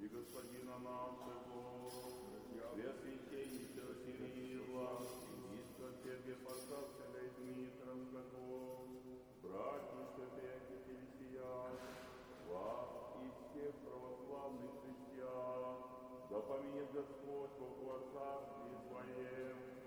Господина нашего, Преосвященнейшего Кирилла, министра Сергия Поставителя и Дмитровского, братьев святых и христиан, вас и всех православных христиан, да помянет Господь во Царстве Своем,